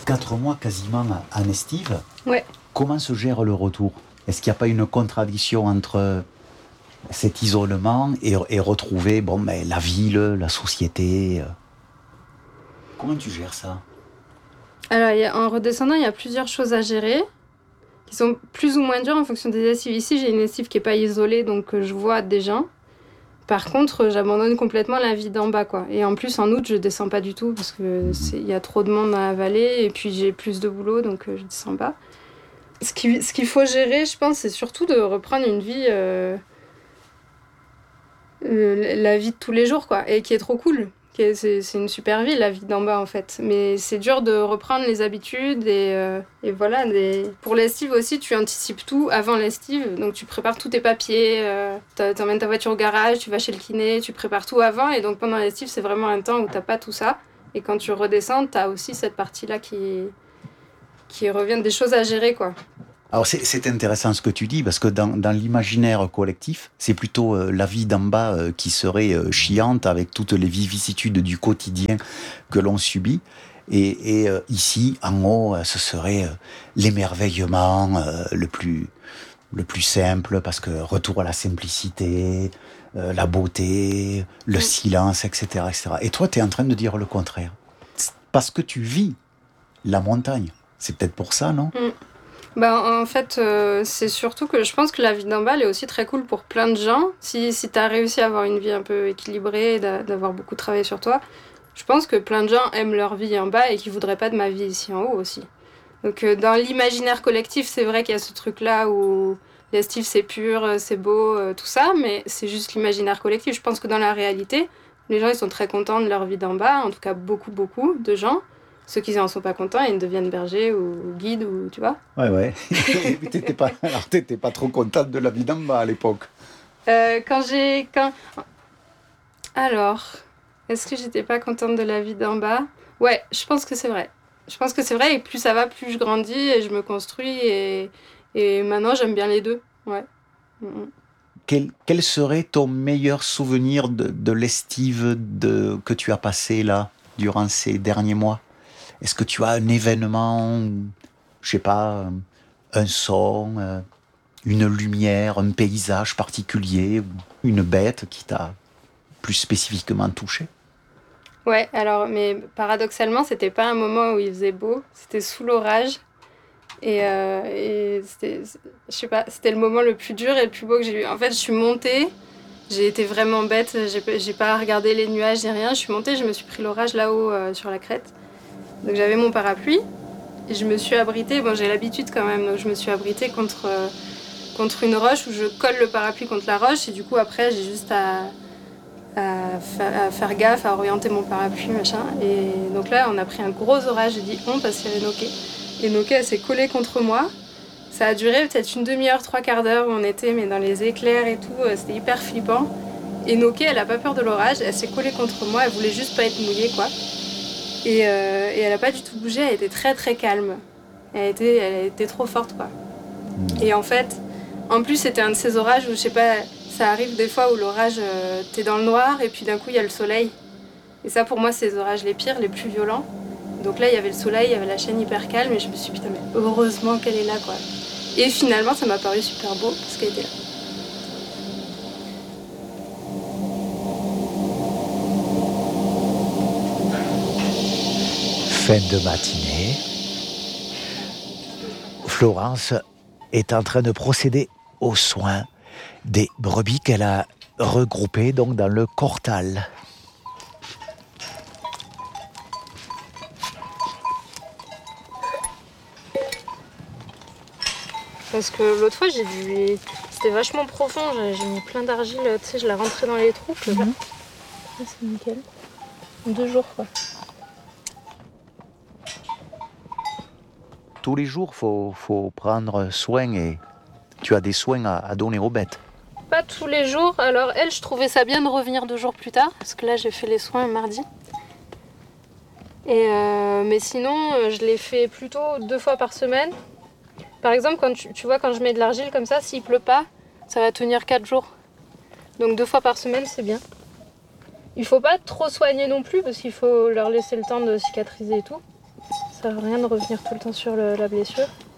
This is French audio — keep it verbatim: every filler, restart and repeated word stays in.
quatre mois quasiment en estive. Ouais. Comment se gère le retour ? Est-ce qu'il n'y a pas une contradiction entre cet isolement et, et retrouver bon, ben, la ville, la société ? Comment tu gères ça ? Alors, y a, en redescendant, il y a plusieurs choses à gérer qui sont plus ou moins dures en fonction des estives. Ici, j'ai une estive qui n'est pas isolée, donc euh, je vois des gens. Par contre, euh, j'abandonne complètement la vie d'en bas, quoi. Et en plus, en août, je ne descends pas du tout parce qu'il y a trop de monde dans la vallée et puis j'ai plus de boulot, donc euh, je ne descends pas. Ce, qui, ce qu'il faut gérer, je pense, c'est surtout de reprendre une vie... Euh, euh, la vie de tous les jours, quoi. Et qui est trop cool. C'est, c'est une super vie, la vie d'en bas, en fait. Mais c'est dur de reprendre les habitudes et, euh, et voilà. Des... Pour l'estive aussi, tu anticipes tout avant l'estive. Donc, tu prépares tous tes papiers, euh, t'emmènes ta voiture au garage, tu vas chez le kiné, tu prépares tout avant. Et donc, pendant l'estive, c'est vraiment un temps où t'as pas tout ça. Et quand tu redescends, t'as aussi cette partie-là qui, qui revient des choses à gérer, quoi. Alors c'est, c'est intéressant ce que tu dis, parce que dans, dans l'imaginaire collectif, c'est plutôt euh, la vie d'en bas euh, qui serait euh, chiante avec toutes les vicissitudes du quotidien que l'on subit. Et, et euh, ici, en haut, euh, ce serait euh, l'émerveillement euh, le plus, le plus simple, parce que retour à la simplicité, euh, la beauté, le mmh. silence, et cetera, et cetera. Et toi, tu es en train de dire le contraire. Parce que tu vis la montagne. C'est peut-être pour ça, non ? mmh. Ben, en fait, euh, c'est surtout que je pense que la vie d'en bas, elle est aussi très cool pour plein de gens. Si, si tu as réussi à avoir une vie un peu équilibrée, d'avoir beaucoup travaillé sur toi, je pense que plein de gens aiment leur vie en bas et qu'ils voudraient pas de ma vie ici en haut aussi. Donc, euh, dans l'imaginaire collectif, c'est vrai qu'il y a ce truc-là où l'estive, c'est pur, c'est beau, euh, tout ça, mais c'est juste l'imaginaire collectif. Je pense que dans la réalité, les gens, ils sont très contents de leur vie d'en bas, en tout cas beaucoup, beaucoup de gens. Ceux qui n'en sont pas contents, ils deviennent bergers ou guides, ou, tu vois. Ouais, ouais. t'étais pas, alors, t'étais pas trop contente de la vie d'en bas à l'époque. Euh, quand j'ai... Quand... Alors, est-ce que j'étais pas contente de la vie d'en bas ? Ouais, je pense que c'est vrai. Je pense que c'est vrai, et plus ça va, plus je grandis, et je me construis, et, et maintenant, j'aime bien les deux. Ouais. Mm-hmm. Quel, quel serait ton meilleur souvenir de, de l'estive de, que tu as passé là, durant ces derniers mois ? Est-ce que tu as un événement, je sais pas, un son, une lumière, un paysage particulier, une bête qui t'a plus spécifiquement touché ? Ouais, alors, mais paradoxalement, c'était pas un moment où il faisait beau, c'était sous l'orage. Et, euh, et c'était, je sais pas, c'était le moment le plus dur et le plus beau que j'ai eu. En fait, je suis montée, j'ai été vraiment bête, j'ai, j'ai pas regardé les nuages ni rien. Je suis montée, je me suis pris l'orage là-haut euh, sur la crête. Donc j'avais mon parapluie et je me suis abritée. Bon, j'ai l'habitude quand même, donc je me suis abritée contre, euh, contre une roche où je colle le parapluie contre la roche et du coup après j'ai juste à, à, fa- à faire gaffe, à orienter mon parapluie, machin. Et donc là, on a pris un gros orage, j'ai dit on parce qu'il y avait Noké. Et Noké, elle s'est collée contre moi. Ça a duré peut-être une demi-heure, trois quarts d'heure où on était, mais dans les éclairs et tout, c'était hyper flippant. Et Noké, elle a pas peur de l'orage, elle s'est collée contre moi, elle voulait juste pas être mouillée, quoi. Et, euh, et elle a pas du tout bougé, elle était très très calme. Elle était, elle était trop forte, quoi. Et en fait, en plus, c'était un de ces orages où, je sais pas, ça arrive des fois où l'orage, euh, t'es dans le noir et puis d'un coup, il y a le soleil. Et ça, pour moi, c'est les orages les pires, les plus violents. Donc là, il y avait le soleil, il y avait la chaîne hyper calme et je me suis dit, putain, mais heureusement qu'elle est là, quoi. Et finalement, ça m'a paru super beau parce qu'elle était là. Fin de matinée. Florence est en train de procéder aux soins des brebis qu'elle a regroupées donc dans le cortal. Parce que l'autre fois, j'ai dû... C'était vachement profond, j'ai, j'ai mis plein d'argile, tu sais, je l'ai rentré dans les trous. Mm-hmm. Là. Ah, c'est nickel. Deux jours, quoi. Tous les jours, il faut, faut prendre soin et tu as des soins à, à donner aux bêtes. Pas tous les jours. Alors, elle, je trouvais ça bien de revenir deux jours plus tard, parce que là, j'ai fait les soins mardi. Et euh, mais sinon, je les fais plutôt deux fois par semaine. Par exemple, quand tu, tu vois, quand je mets de l'argile comme ça, s'il pleut pas, ça va tenir quatre jours. Donc deux fois par semaine, c'est bien. Il faut pas trop soigner non plus, parce qu'il faut leur laisser le temps de cicatriser et tout. sert à rien de revenir tout le temps sur le- la blessure.